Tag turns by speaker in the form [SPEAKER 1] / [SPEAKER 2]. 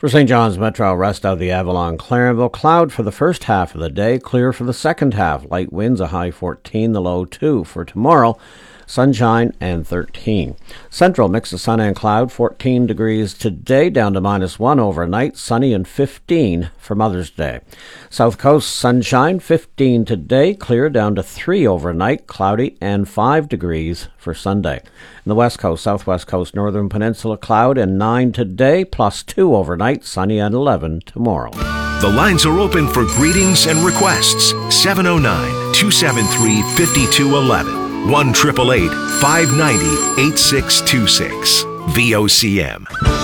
[SPEAKER 1] For St. John's Metro, rest out of the Avalon Clarenville. Cloud for the first half of the day, clear for the second half. Light winds, a high 14, the low 2. For tomorrow, sunshine and 13. Central, mix of sun and cloud, 14 degrees today, down to -1 overnight, sunny and 15 for Mother's Day. South Coast, sunshine, 15 today, clear down to 3 overnight, cloudy and 5 degrees for Sunday. In the West Coast, Southwest Coast, Northern Peninsula, cloud and 9 today, +2 overnight, sunny and 11 tomorrow.
[SPEAKER 2] The lines are open for greetings and requests. 709-273-5211. 1-888-590-8626. VOCM.